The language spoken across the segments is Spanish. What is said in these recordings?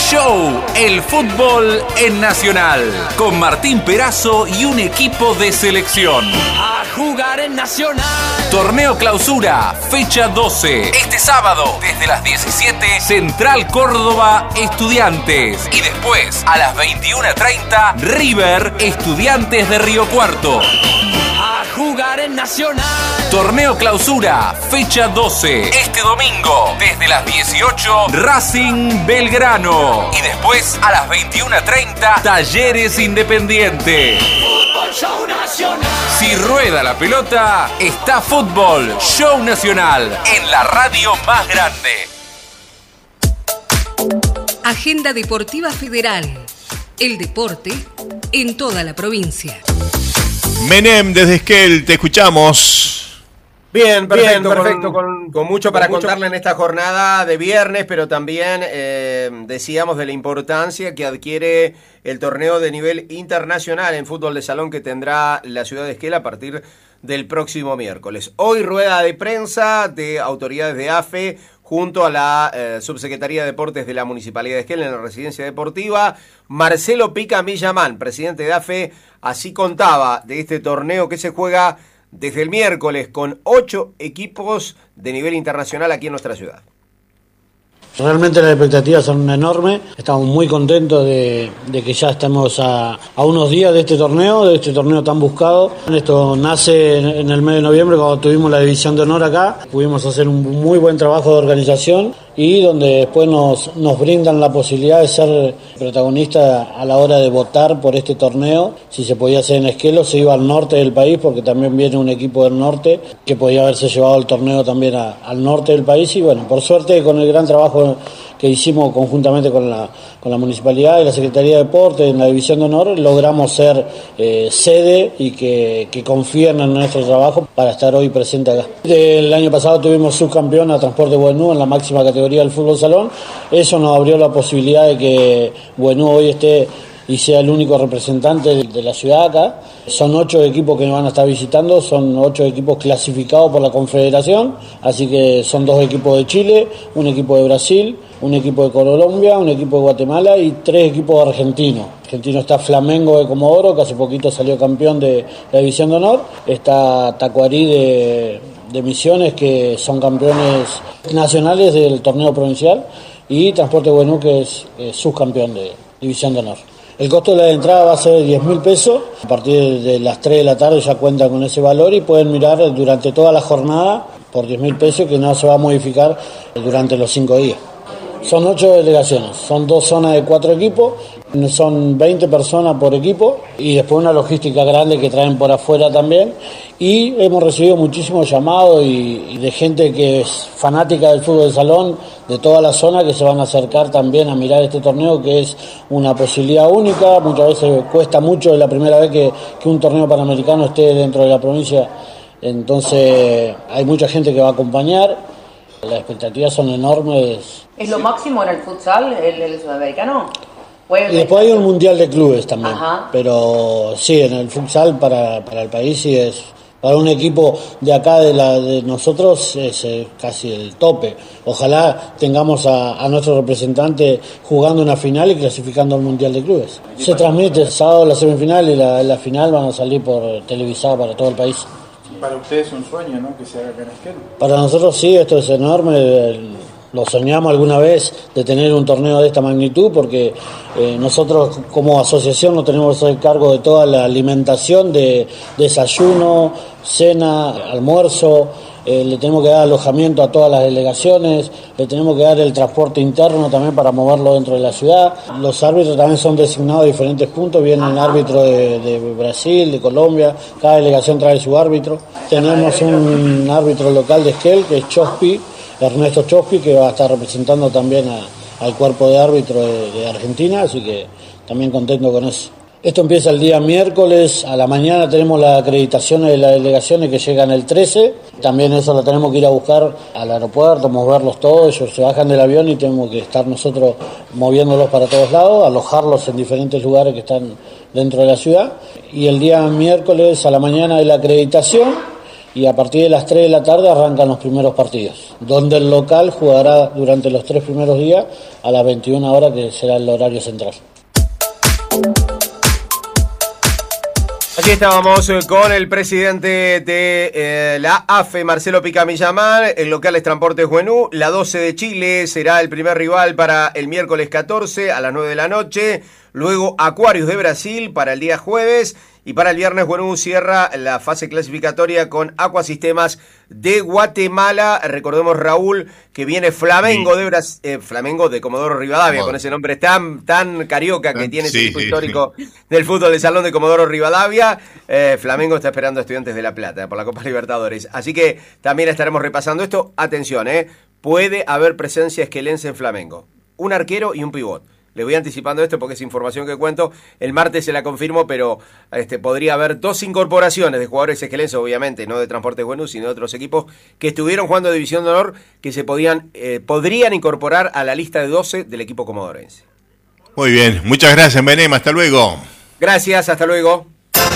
Show, el fútbol en Nacional, con Martín Perazo y un equipo de selección. A jugar en Nacional. Torneo Clausura, fecha 12. Este sábado, desde las 17, Central Córdoba, Estudiantes. Y después, a las 21:30, River, Estudiantes de Río Cuarto. A jugar en Nacional. Torneo Clausura, fecha 12. Este domingo, desde las 18, Racing Belgrano. Y después, a las 21:30, Talleres Independiente. Fútbol Show Nacional. Si rueda la pelota, está Fútbol Show Nacional en la radio más grande. Agenda Deportiva Federal. El deporte en toda la provincia. Menem desde Esquel, te escuchamos. Bien, perfecto. Con mucho para contarle en esta jornada de viernes, pero también decíamos de la importancia que adquiere el torneo de nivel internacional en fútbol de salón que tendrá la ciudad de Esquel a partir del próximo miércoles. Hoy rueda de prensa de autoridades de AFE junto a la Subsecretaría de Deportes de la Municipalidad de Esquel en la residencia deportiva. Marcelo Pica Millamán, presidente de AFE, así contaba de este torneo que se juega desde el miércoles con 8 equipos de nivel internacional aquí en nuestra ciudad. Realmente las expectativas son enormes, estamos muy contentos de que ya estamos a unos días de este torneo tan buscado. Esto nace en el mes de noviembre cuando tuvimos la división de honor acá, pudimos hacer un muy buen trabajo de organización y donde después nos brindan la posibilidad de ser protagonistas a la hora de votar por este torneo. Si se podía hacer en Esquel o se iba al norte del país, porque también viene un equipo del norte que podía haberse llevado el torneo también al norte del país. Y bueno, por suerte con el gran trabajo que hicimos conjuntamente con la Municipalidad y la Secretaría de Deportes en la División de Honor, logramos ser sede y que confíen en nuestro trabajo para estar hoy presente acá. El año pasado tuvimos subcampeón a Transporte Buenú en la máxima categoría del fútbol salón. Eso nos abrió la posibilidad de que Buenú hoy esté y sea el único representante de la ciudad acá. Son 8 equipos que nos van a estar visitando, son 8 equipos clasificados por la Confederación, así que son 2 equipos de Chile, un equipo de Brasil, un equipo de Colombia, un equipo de Guatemala y 3 equipos argentinos. Argentino está Flamengo de Comodoro, que hace poquito salió campeón de la División de Honor, está Tacuarí de Misiones, que son campeones nacionales del torneo provincial, y Transporte Buenú, que es subcampeón de División de Honor. El costo de la entrada va a ser 10.000 pesos, a partir de las 3 de la tarde ya cuentan con ese valor y pueden mirar durante toda la jornada por 10.000 pesos, que no se va a modificar durante los 5 días. Son 8 delegaciones, son 2 zonas de 4 equipos, son 20 personas por equipo y después una logística grande que traen por afuera también. Y hemos recibido muchísimos llamados y de gente que es fanática del fútbol de salón de toda la zona, que se van a acercar también a mirar este torneo, que es una posibilidad única. Muchas veces cuesta mucho, es la primera vez que un torneo panamericano esté dentro de la provincia, entonces hay mucha gente que va a acompañar. Las expectativas son enormes. ¿Es lo máximo en el futsal, el sudamericano? Y después hay un mundial de clubes también. Ajá. Pero sí, en el futsal para el país sí es, para un equipo de acá de nosotros es casi el tope. Ojalá tengamos a nuestro representante jugando una final y clasificando al mundial de clubes. Se transmite el sábado la semifinal y la final van a salir por televisada para todo el país. Para ustedes es un sueño, ¿no?, que se haga acá en Esquel. Para nosotros sí, esto es enorme. Lo soñamos alguna vez de tener un torneo de esta magnitud, porque nosotros como asociación nos tenemos que hacer cargo de toda la alimentación, de desayuno, cena, almuerzo, le tenemos que dar alojamiento a todas las delegaciones, le tenemos que dar el transporte interno también para moverlo dentro de la ciudad. Los árbitros también son designados a diferentes puntos, vienen árbitros de Brasil, de Colombia, cada delegación trae su árbitro. Tenemos un árbitro local de Esquel, que es Chospi, Ernesto Chospi, que va a estar representando también al cuerpo de árbitro de Argentina, así que también contento con eso. Esto empieza el día miércoles, a la mañana tenemos las acreditaciones de las delegaciones que llegan el 13, también eso lo tenemos que ir a buscar al aeropuerto, moverlos todos, ellos se bajan del avión y tenemos que estar nosotros moviéndolos para todos lados, alojarlos en diferentes lugares que están dentro de la ciudad. Y el día miércoles a la mañana de la acreditación, y a partir de las 3 de la tarde arrancan los primeros partidos, donde el local jugará durante los 3 primeros días a las 21 horas, que será el horario central. Aquí estábamos con el presidente de la AFE, Marcelo Picamillamán. El local es Transportes Juvenú. La 12 de Chile será el primer rival para el miércoles 14 a las 9 de la noche. Luego Aquarius de Brasil para el día jueves. Y para el viernes Juvenú cierra la fase clasificatoria con Aquasistemas de Guatemala. Recordemos, Raúl, que viene Flamengo de Flamengo de Comodoro Rivadavia, con ese nombre tan carioca que tiene ese equipo histórico del fútbol de salón de Comodoro Rivadavia. Flamengo está esperando a Estudiantes de La Plata por la Copa Libertadores. Así que también estaremos repasando esto. Atención, puede haber presencia esquelense en Flamengo. Un arquero y un pivot. Le voy anticipando esto porque es información que cuento. El martes se la confirmo, pero podría haber 2 incorporaciones de jugadores esquelenses, obviamente, no de Transportes Buenos, sino de otros equipos que estuvieron jugando de División de Honor, que se podrían incorporar a la lista de 12 del equipo comodorense. Muy bien, muchas gracias, Menem, hasta luego. Gracias, hasta luego.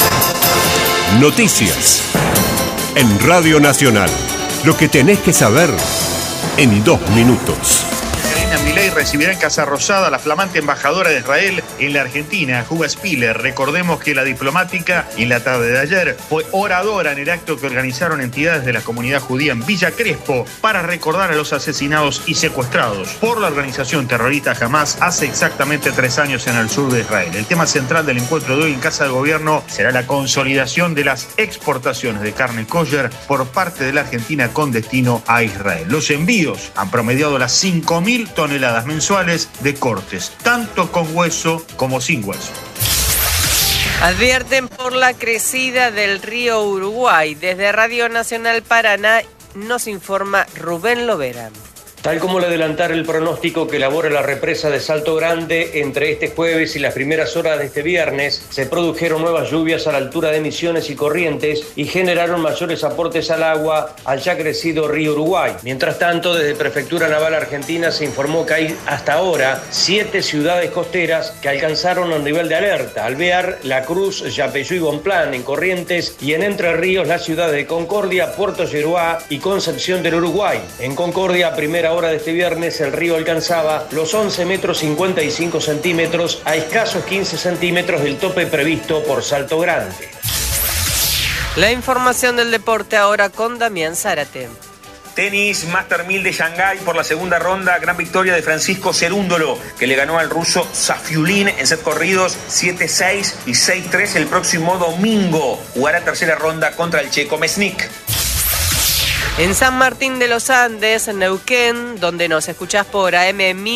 Noticias en Radio Nacional. Lo que tenés que saber en 2 minutos. Milei recibirá en Casa Rosada a la flamante embajadora de Israel en la Argentina, Juba Spiller. Recordemos que la diplomática en la tarde de ayer fue oradora en el acto que organizaron entidades de la comunidad judía en Villa Crespo para recordar a los asesinados y secuestrados por la organización terrorista Hamas hace exactamente 3 años en el sur de Israel. El tema central del encuentro de hoy en Casa de Gobierno será la consolidación de las exportaciones de carne kosher por parte de la Argentina con destino a Israel. Los envíos han promediado las 5.000 toneladas mensuales de cortes, tanto con hueso como sin hueso. Advierten por la crecida del río Uruguay. Desde Radio Nacional Paraná nos informa Rubén Lovera. Tal como le adelantara el pronóstico que elabora la represa de Salto Grande, entre este jueves y las primeras horas de este viernes se produjeron nuevas lluvias a la altura de Misiones y Corrientes y generaron mayores aportes al agua al ya crecido río Uruguay. Mientras tanto, desde Prefectura Naval Argentina se informó que hay hasta ahora 7 ciudades costeras que alcanzaron un nivel de alerta: Alvear, La Cruz, Yapeyú y Bonplan en Corrientes, y en Entre Ríos las ciudades de Concordia, Puerto Yeruá y Concepción del Uruguay. En Concordia, primera hora de este viernes, el río alcanzaba los 11 metros 55 centímetros a escasos 15 centímetros del tope previsto por Salto Grande. La información del deporte ahora con Damián Zárate. Tenis, Master 1000 de Shanghái por la segunda ronda, gran victoria de Francisco Cerúndolo, que le ganó al ruso Safiulin en set corridos 7-6 y 6-3 el próximo domingo. Jugará tercera ronda contra el checo Mesnik. En San Martín de los Andes, en Neuquén, donde nos escuchás por AM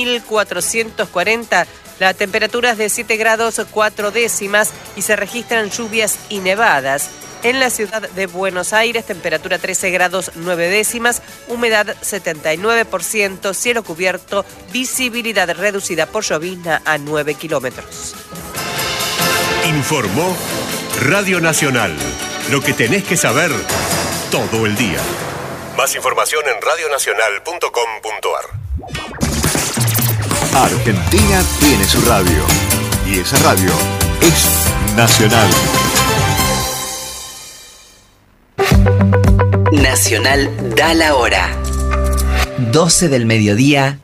1440, la temperatura es de 7 grados 4 décimas y se registran lluvias y nevadas. En la ciudad de Buenos Aires, temperatura 13 grados 9 décimas, humedad 79%, cielo cubierto, visibilidad reducida por llovizna a 9 kilómetros. Informó Radio Nacional. Lo que tenés que saber todo el día. Más información en radionacional.com.ar. Argentina tiene su radio. Y esa radio es Nacional. Nacional da la hora. 12 del mediodía,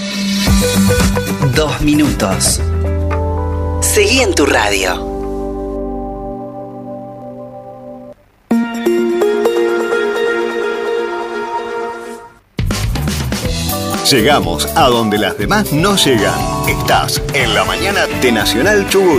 2 minutos. Seguí en tu radio. Llegamos a donde las demás no llegan. Estás en la mañana de Nacional Chubut.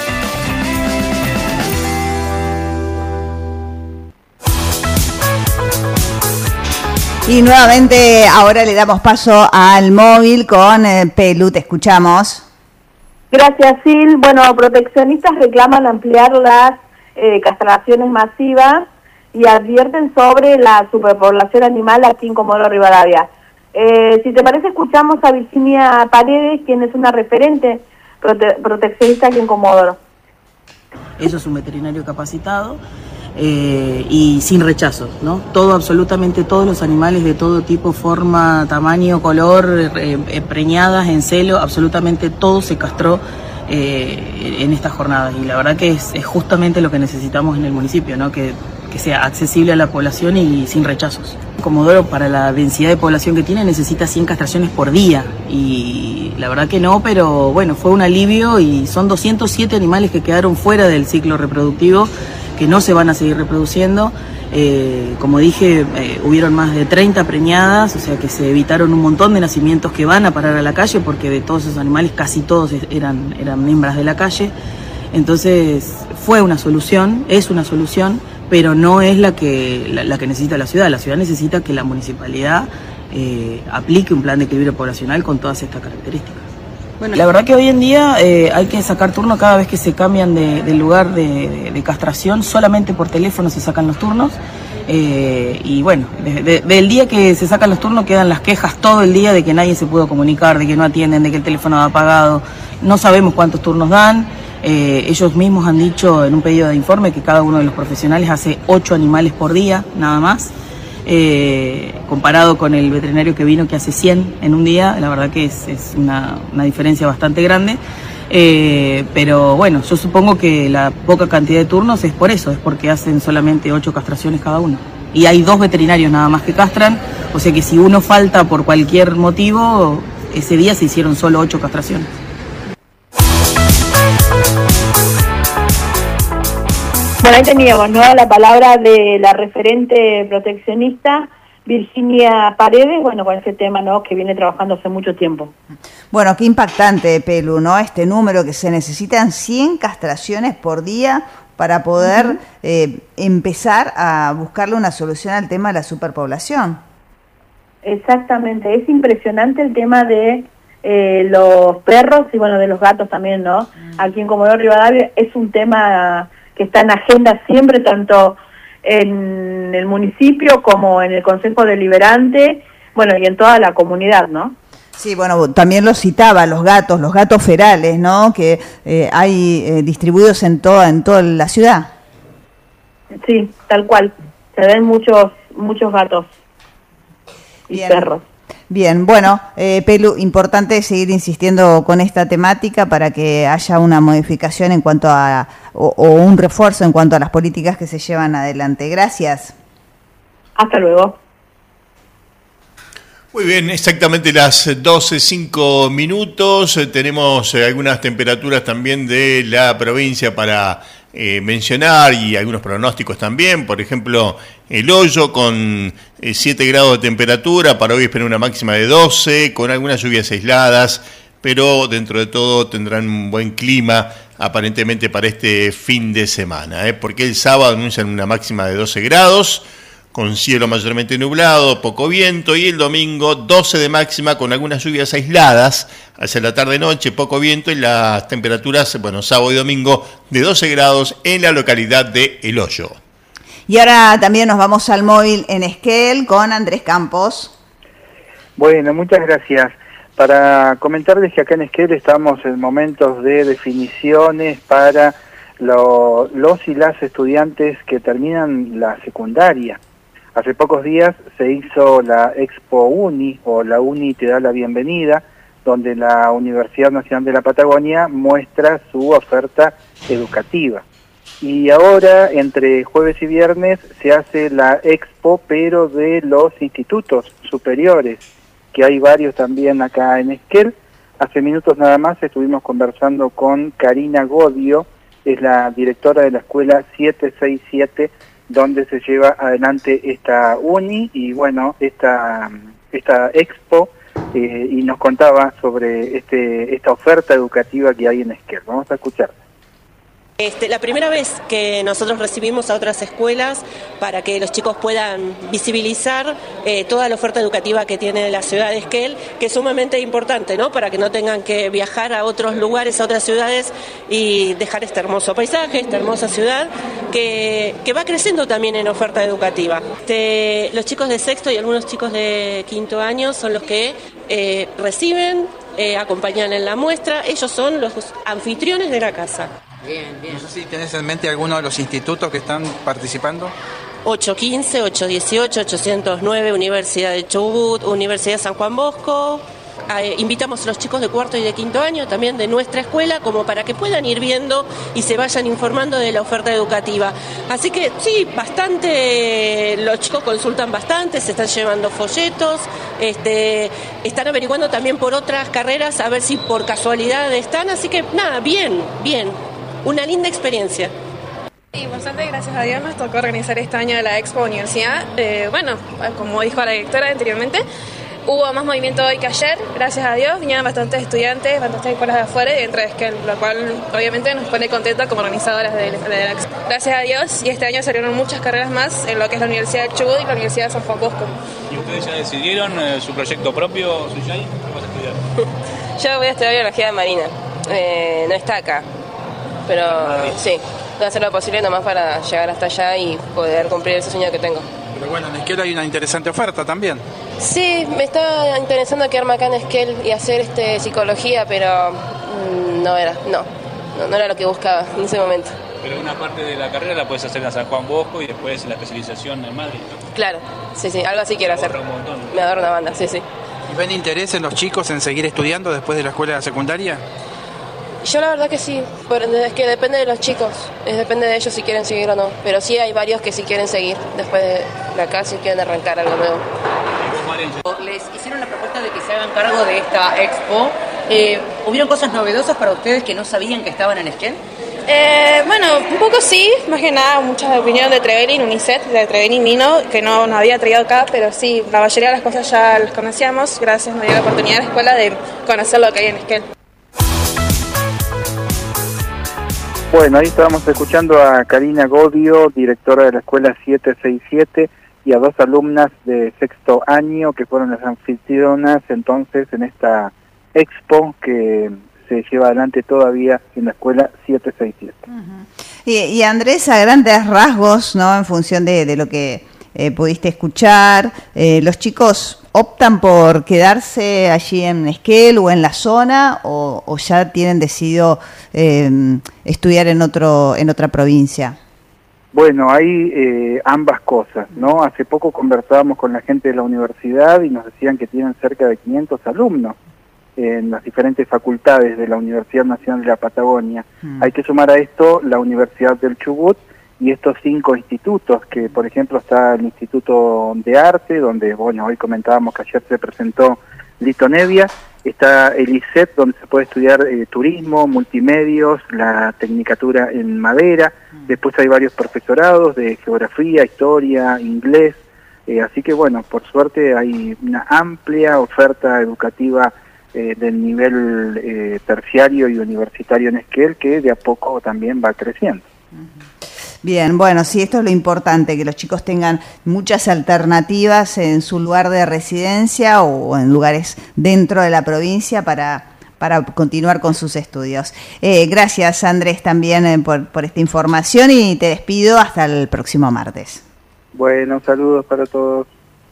Y nuevamente ahora le damos paso al móvil con Pelu, te escuchamos. Gracias, Sil. Bueno, proteccionistas reclaman ampliar las castraciones masivas y advierten sobre la superpoblación animal aquí en Comodoro Rivadavia. Si te parece, escuchamos a Virginia Paredes, quien es una referente proteccionista aquí en Comodoro. Eso es un veterinario capacitado y sin rechazo, ¿no? Absolutamente todos los animales de todo tipo, forma, tamaño, color, preñadas, en celo, absolutamente todo se castró en estas jornadas. Y la verdad que es justamente lo que necesitamos en el municipio, ¿no? Que sea accesible a la población y sin rechazos. Comodoro, para la densidad de población que tiene, necesita 100 castraciones por día y la verdad que no, pero bueno, fue un alivio y son 207 animales que quedaron fuera del ciclo reproductivo, que no se van a seguir reproduciendo. Como dije, hubieron más de 30 preñadas, o sea que se evitaron un montón de nacimientos que van a parar a la calle, porque de todos esos animales casi todos eran hembras de la calle. Entonces fue una solución, es una solución, pero no es la que necesita la ciudad. La ciudad necesita que la municipalidad aplique un plan de equilibrio poblacional con todas estas características. Bueno, la verdad que hoy en día hay que sacar turno cada vez que se cambian de lugar de castración. Solamente por teléfono se sacan los turnos. Y bueno, desde el día que se sacan los turnos quedan las quejas todo el día de que nadie se pudo comunicar, de que no atienden, de que el teléfono va apagado. No sabemos cuántos turnos dan. Ellos mismos han dicho en un pedido de informe que cada uno de los profesionales hace 8 animales por día, nada más. Comparado con el veterinario que vino que hace 100 en un día, la verdad que es una diferencia bastante grande. Pero bueno, yo supongo que la poca cantidad de turnos es por eso, es porque hacen solamente 8 castraciones cada uno. Y hay 2 veterinarios nada más que castran, o sea que si uno falta por cualquier motivo, ese día se hicieron solo 8 castraciones. Bueno, ahí teníamos, ¿no?, la palabra de la referente proteccionista Virginia Paredes, bueno, con ese tema, ¿no?, que viene trabajando hace mucho tiempo. Bueno, qué impactante, Pelu, ¿no?, este número que se necesitan 100 castraciones por día para poder empezar a buscarle una solución al tema de la superpoblación. Exactamente, es impresionante el tema de los perros y bueno, de los gatos también, ¿no? Aquí en Comodoro Rivadavia es un tema que está en agenda siempre, tanto en el municipio como en el Consejo Deliberante, bueno, y en toda la comunidad, ¿no? Sí, bueno, también lo citaba, los gatos ferales, ¿no?, que hay distribuidos en toda la ciudad. Sí, tal cual, se ven muchos gatos y perros. Bien, bueno, Pelu, importante seguir insistiendo con esta temática para que haya una modificación en cuanto a, o un refuerzo en cuanto a las políticas que se llevan adelante. Gracias. Hasta luego. Muy bien, exactamente las 12:05. Tenemos algunas temperaturas también de la provincia para mencionar y algunos pronósticos también. Por ejemplo, El Hoyo con 7 grados de temperatura, para hoy espera una máxima de 12, con algunas lluvias aisladas, pero dentro de todo tendrán un buen clima aparentemente para este fin de semana, porque el sábado anuncian una máxima de 12 grados, con cielo mayormente nublado, poco viento, y el domingo 12 de máxima con algunas lluvias aisladas hacia la tarde-noche, poco viento, y las temperaturas, bueno, sábado y domingo de 12 grados en la localidad de El Hoyo. Y ahora también nos vamos al móvil en Esquel con Andrés Campos. Bueno, muchas gracias. Para comentarles que acá en Esquel estamos en momentos de definiciones para los y las estudiantes que terminan la secundaria. Hace pocos días se hizo la Expo Uni, o la Uni te da la bienvenida, donde la Universidad Nacional de la Patagonia muestra su oferta educativa. Y ahora, entre jueves y viernes, se hace la Expo, pero de los institutos superiores, que hay varios también acá en Esquel. Hace minutos nada más estuvimos conversando con Karina Godio, es la directora de la escuela 767, donde se lleva adelante esta uni y bueno, esta expo, y nos contaba sobre esta oferta educativa que hay en Esquel. Vamos a escuchar. La primera vez que nosotros recibimos a otras escuelas para que los chicos puedan visibilizar toda la oferta educativa que tiene la ciudad de Esquel, que es sumamente importante, ¿no?, para que no tengan que viajar a otros lugares, a otras ciudades y dejar este hermoso paisaje, esta hermosa ciudad que va creciendo también en oferta educativa. Los chicos de sexto y algunos chicos de quinto año son los que reciben, acompañan en la muestra. Ellos son los anfitriones de la casa. Bien, bien. No sé si tenés en mente alguno de los institutos que están participando. 815, 818, 809, Universidad de Chubut, Universidad San Juan Bosco, invitamos a los chicos de cuarto y de quinto año, también de nuestra escuela, como para que puedan ir viendo y se vayan informando de la oferta educativa. Así que sí, bastante, los chicos consultan bastante, se están llevando folletos, están averiguando también por otras carreras a ver si por casualidad están, así que nada, bien, una linda experiencia. Y bastante, gracias a Dios, nos tocó organizar este año la Expo Universidad. Bueno, como dijo la directora anteriormente, hubo más movimiento hoy que ayer, gracias a Dios, vinieron bastantes estudiantes, bastantes escuelas de afuera y dentro de Esquel, lo cual obviamente nos pone contentas como organizadoras de la Expo. Gracias a Dios, y este año salieron muchas carreras más en lo que es la Universidad del Chubut y la Universidad de San Juan Bosco. ¿Y ustedes ya decidieron su proyecto propio, Suyay? ¿Qué vas a estudiar? Yo voy a estudiar biología marina, no está acá, pero sí. Voy a hacer lo posible nomás para llegar hasta allá y poder cumplir ese sueño que tengo. Pero bueno, en Esquel hay una interesante oferta también. Sí, me está interesando quedarme acá en Esquel y hacer psicología, pero no era lo que buscaba en ese momento. Pero una parte de la carrera la puedes hacer en San Juan Bosco y después la especialización en Madrid, ¿no? Claro, sí, algo así quiero hacer. Me adoro una banda, sí. ¿Y ven interés en los chicos en seguir estudiando después de la escuela secundaria? Yo la verdad que sí, pero es que depende de los chicos, depende de ellos si quieren seguir o no, pero sí hay varios que sí quieren seguir después de acá, si quieren arrancar algo nuevo. Les hicieron la propuesta de que se hagan cargo de esta expo. ¿Hubieron cosas novedosas para ustedes que no sabían que estaban en Esquel? Bueno, un poco sí, más que nada muchas opiniones de Trevelin, Unicet, de Trevelin Nino, que no nos había traído acá, pero sí, la mayoría de las cosas ya las conocíamos, gracias nos dio la oportunidad de la escuela de conocer lo que hay en Esquel. Bueno, ahí estábamos escuchando a Karina Godio, directora de la escuela 767, y a dos alumnas de sexto año que fueron las anfitrionas entonces en esta expo que se lleva adelante todavía en la escuela 767. Y Andrés, a grandes rasgos, ¿no? En función de lo que pudiste escuchar, los chicos optan por quedarse allí en Esquel o en la zona o ya tienen decidido estudiar en otra provincia. Bueno, hay ambas cosas, ¿no? Hace poco conversábamos con la gente de la universidad y nos decían que tienen cerca de 500 alumnos en las diferentes facultades de la Universidad Nacional de la Patagonia. Hay que sumar a esto la Universidad del Chubut y estos 5 institutos, que por ejemplo está el Instituto de Arte, donde, bueno, hoy comentábamos que ayer se presentó Lito Nevia, está el ISET, donde se puede estudiar turismo, multimedios, la tecnicatura en madera, después hay varios profesorados de geografía, historia, inglés, así que bueno, por suerte hay una amplia oferta educativa del nivel terciario y universitario en Esquel, que de a poco también va creciendo. Bien, bueno, sí, esto es lo importante, que los chicos tengan muchas alternativas en su lugar de residencia o en lugares dentro de la provincia para continuar con sus estudios. Gracias, Andrés, también por esta información y te despido hasta el próximo martes. Bueno, saludos para todos.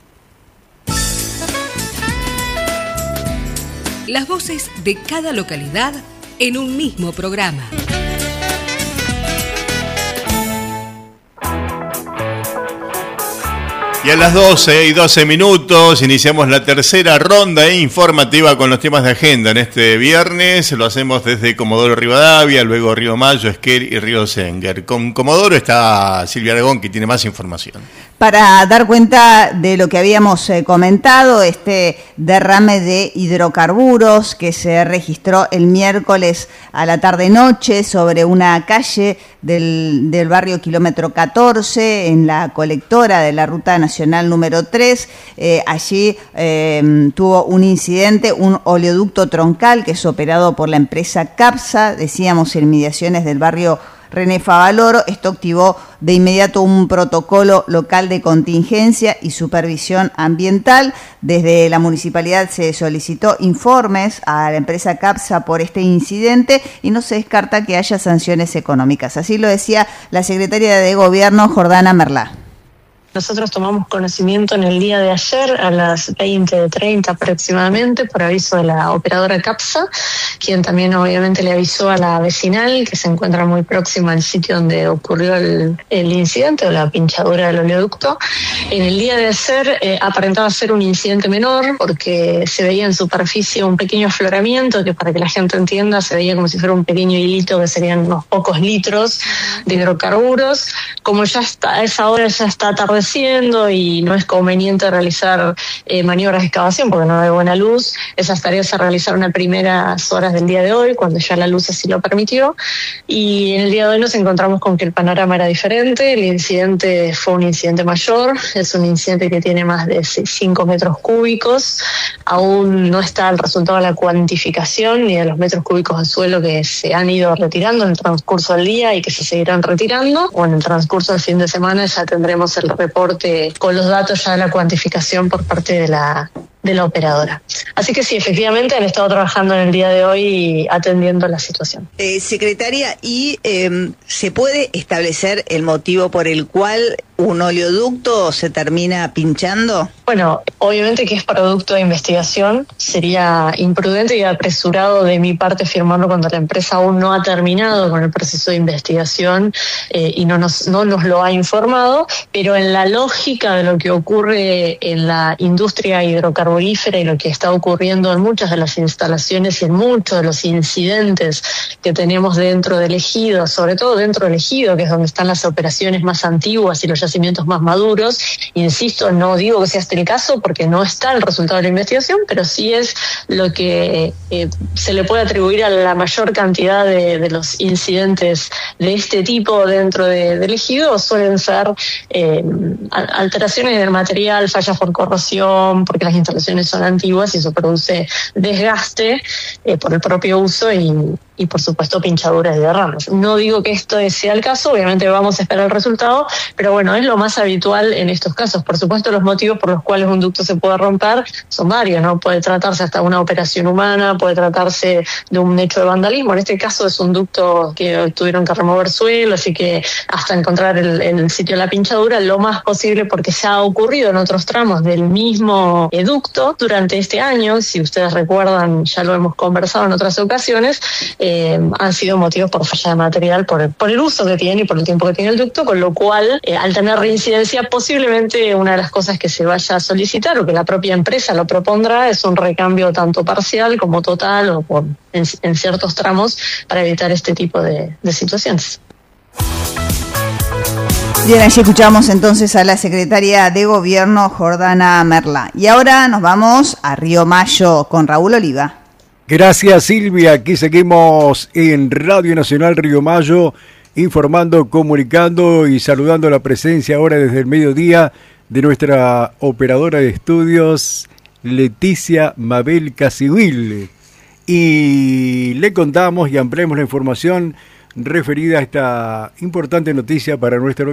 Las voces de cada localidad en un mismo programa. Y a las 12:12 iniciamos la tercera ronda informativa con los temas de agenda en este viernes. Lo hacemos desde Comodoro Rivadavia, luego Río Mayo, Esquel y Río Senguer. Con Comodoro está Silvia Aragón, que tiene más información. Para dar cuenta de lo que habíamos comentado, este derrame de hidrocarburos que se registró el miércoles a la tarde-noche sobre una calle del barrio Kilómetro 14, en la colectora de la Ruta Nacional número 3. Allí tuvo un incidente, un oleoducto troncal que es operado por la empresa CAPSA, decíamos, en inmediaciones del barrio René Favaloro. Esto activó de inmediato un protocolo local de contingencia y supervisión ambiental. Desde la municipalidad se solicitó informes a la empresa CAPSA por este incidente y no se descarta que haya sanciones económicas. Así lo decía la secretaria de Gobierno, Jordana Merlá. Nosotros tomamos conocimiento en el día de ayer a las 20:30 aproximadamente por aviso de la operadora CAPSA, quien también obviamente le avisó a la vecinal que se encuentra muy próxima al sitio donde ocurrió el incidente o la pinchadura del oleoducto. En el día de ayer aparentaba ser un incidente menor porque se veía en superficie un pequeño afloramiento que, para que la gente entienda, se veía como si fuera un pequeño hilito que serían unos pocos litros de hidrocarburos. Como ya está, a esa hora ya está atardeciendo y no es conveniente realizar maniobras de excavación porque no hay buena luz, esas tareas se realizaron a primeras horas del día de hoy, cuando ya la luz así lo permitió, y en el día de hoy nos encontramos con que el panorama era diferente. El incidente fue un incidente mayor, es un incidente que tiene más de 5 metros cúbicos, aún no está el resultado de la cuantificación ni de los metros cúbicos de suelo que se han ido retirando en el transcurso del día y que se seguirán retirando, o en el transcurso del fin de semana ya tendremos el reporte con los datos ya de la cuantificación por parte de la operadora. Así que sí, efectivamente han estado trabajando en el día de hoy atendiendo la situación. Secretaria, ¿y se puede establecer el motivo por el cual un oleoducto se termina pinchando? Bueno, obviamente que es producto de investigación. Sería imprudente y apresurado de mi parte firmarlo cuando la empresa aún no ha terminado con el proceso de investigación y no nos lo ha informado, pero en la lógica de lo que ocurre en la industria hidrocarburífera y lo que está ocurriendo en muchas de las instalaciones y en muchos de los incidentes que tenemos dentro del ejido, sobre todo dentro del ejido, que es donde están las operaciones más antiguas y los yacimientos más maduros. Insisto, no digo que sea este el caso porque no está el resultado de la investigación, pero sí es lo que se le puede atribuir a la mayor cantidad de los incidentes de este tipo dentro del ejido. Suelen ser alteraciones del material, fallas por corrosión, porque las instalaciones son antiguas y eso produce desgaste por el propio uso y por supuesto pinchaduras de derrames. No digo que esto sea el caso, obviamente vamos a esperar el resultado, pero bueno, es lo más habitual en estos casos. Por supuesto, los motivos por los cuales un ducto se puede romper son varios, ¿no? Puede tratarse hasta una operación humana, puede tratarse de un hecho de vandalismo. En este caso es un ducto que tuvieron que remover suelo, así que hasta encontrar el sitio de la pinchadura, lo más posible, porque ya ha ocurrido en otros tramos del mismo ducto durante este año. Si ustedes recuerdan, ya lo hemos conversado en otras ocasiones, han sido motivos por falla de material, por el uso que tiene y por el tiempo que tiene el ducto, con lo cual, al tener reincidencia, posiblemente una de las cosas que se vaya a solicitar o que la propia empresa lo propondrá es un recambio tanto parcial como total o en ciertos tramos para evitar este tipo de situaciones. Bien, allí escuchamos entonces a la secretaria de Gobierno, Jordana Merla. Y ahora nos vamos a Río Mayo con Raúl Oliva. Gracias, Silvia. Aquí seguimos en Radio Nacional Río Mayo, informando, comunicando y saludando la presencia ahora desde el mediodía de nuestra operadora de estudios, Leticia Mabel Casihuil. Y le contamos y ampliamos la información referida a esta importante noticia para nuestra